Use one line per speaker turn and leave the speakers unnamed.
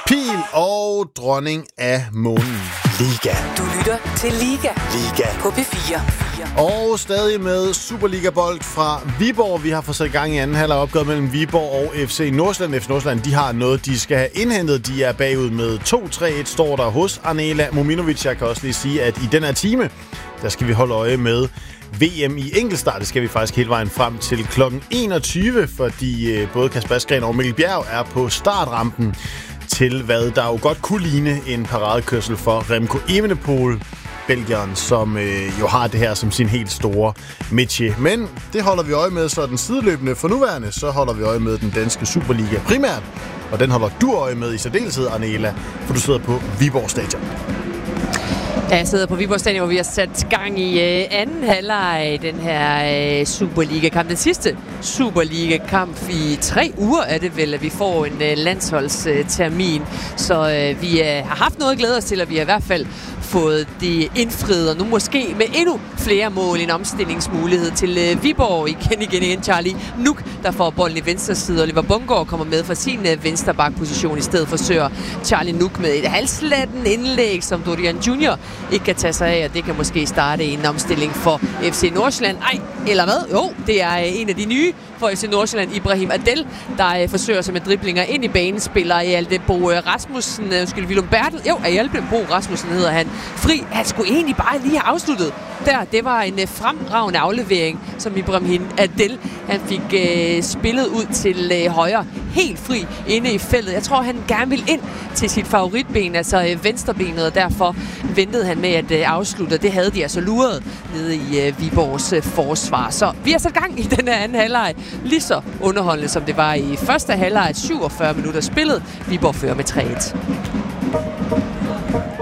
Pil og dronning af månen.
Liga.
Du lytter til Liga.
Liga.
På P4.
Og stadig med Superliga-bold fra Viborg. Vi har fået sat i gang i anden halvleg opgøret mellem Viborg og FC Nordsjælland. FC Nordsjælland, de har noget, de skal have indhentet. De er bagud med 2-3-1, står der hos Arnela Mominovic. Jeg kan også lige sige, at i den her time, der skal vi holde øje med VM i enkeltstart. Det skal vi faktisk hele vejen frem til kl. 21, fordi både Kasper Askren og Mikkel Bjerg er på startrampen til, hvad der jo godt kunne ligne en paradekørsel for Remco Evenepoel, belgieren, som jo har det her som sin helt store métier. Men det holder vi øje med, så den sideløbende for nuværende, så holder vi øje med den danske Superliga primært, og den holder du øje med i særdeleshed, Arnela, for du sidder på Viborg Stadion.
Ja, jeg sidder på Viborg Stadion, hvor vi har sat gang i anden halvleg i den her Superliga-kamp. Den sidste Superliga-kamp i 3 uger er det vel, at vi får en landsholdstermin. Så vi har haft noget at glæde os til, og vi har i hvert fald fået det indfriet, og nu måske med endnu flere mål, en omstillingsmulighed til Viborg igen, Charlie Nuk, der får bolden i venstre side, og Oliver Bundgaard kommer med fra sin venstreback-position i stedet for Søger Charlie Nuk med et halvslatten indlæg, som Dorian Junior ikke kan tage sig af, og det kan måske starte en omstilling for FC Nordsjælland. Ej, eller hvad? Jo, det er en af de nye for FC Nordsjælland, Ibrahim Adel, der forsøger sig med driblinger ind i banen, spiller Hjalte Bo Rasmussen, Willum Bertel, Hjalte Bo Rasmussen hedder han, fri. Han skulle egentlig bare lige have afsluttet der. Det var en fremragende aflevering, som Ibrahim Adel, han fik spillet ud til højre, helt fri inde i feltet. Jeg tror, han gerne vil ind til sit favoritben, altså venstrebenet, og derfor ventede han med at afslutte. Det havde de altså luret nede i Viborgs forsvar. Så vi har sat gang i den her anden halvleg, lige så underholdende som det var i første halvleg. 47 minutter spillet. Viborg fører med 3-1.